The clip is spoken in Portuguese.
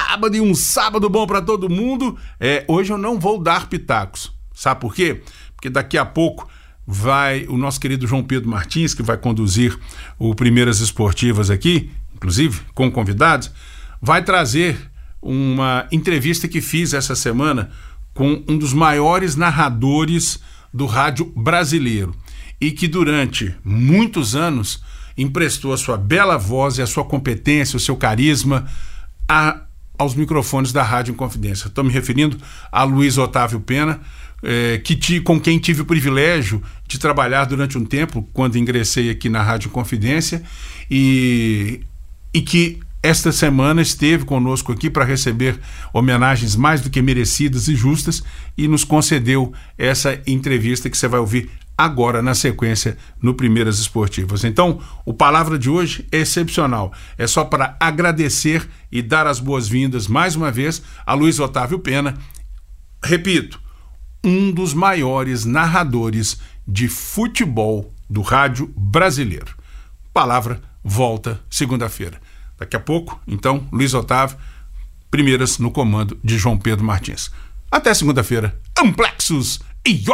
sábado e um sábado bom para todo mundo. Hoje eu não vou dar pitacos. Sabe por quê? Porque daqui a pouco vai o nosso querido João Pedro Martins, que vai conduzir o Primeiras Esportivas aqui, inclusive com convidados, vai trazer uma entrevista que fiz essa semana com um dos maiores narradores do rádio brasileiro e que durante muitos anos emprestou a sua bela voz e a sua competência, o seu carisma aos microfones da Rádio Inconfidência. Estou me referindo a Luiz Otávio Pena, com quem tive o privilégio de trabalhar durante um tempo, quando ingressei aqui na Rádio Inconfidência, e que esta semana esteve conosco aqui para receber homenagens mais do que merecidas e justas e nos concedeu essa entrevista que você vai ouvir agora na sequência no Primeiras Esportivas. Então, o Palavra de hoje é excepcional. É só para agradecer e dar as boas-vindas mais uma vez a Luiz Otávio Pena. Repito, um dos maiores narradores de futebol do rádio brasileiro. Palavra volta segunda-feira. Daqui a pouco, então, Luiz Otávio, Primeiras no comando de João Pedro Martins. Até segunda-feira. Amplexus e